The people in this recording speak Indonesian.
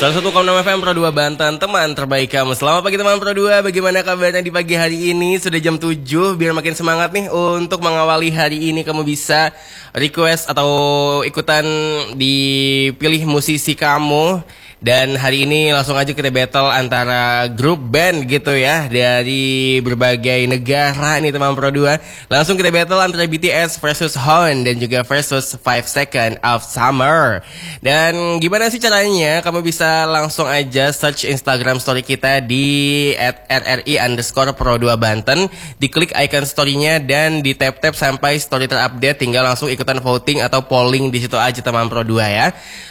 101,6 FM Pro 2 Banten, teman terbaik kamu. Selamat pagi teman Pro 2, bagaimana kabarnya di pagi hari ini? Sudah jam 7, biar makin semangat nih untuk mengawali hari ini. Kamu bisa request atau ikutan dipilih musisi kamu. Dan hari ini langsung aja kita battle antara grup band gitu ya, dari berbagai negara nih teman Pro 2. Langsung kita battle antara BTS versus Horn dan juga versus 5 Seconds of Summer. Dan gimana sih caranya? Kamu bisa langsung aja search Instagram story kita di @rri_pro2banten. Diklik icon story-nya dan di tap-tap sampai story terupdate. Tinggal langsung ikutan voting atau polling di situ aja teman Pro 2 ya.